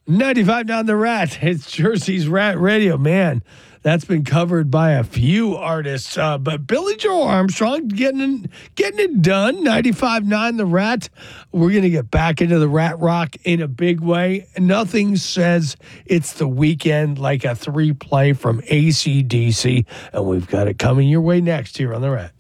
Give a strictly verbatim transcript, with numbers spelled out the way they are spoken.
ninety-five down the Rat. It's Jersey's Rat Radio. Man, that's been covered by a few artists. Uh, but Billy Joe Armstrong getting getting it done. ninety-five nine The Rat. We're going to get back into the Rat Rock in a big way. Nothing says it's the weekend like a three play from A C D C. And we've got it coming your way next here on the Rat.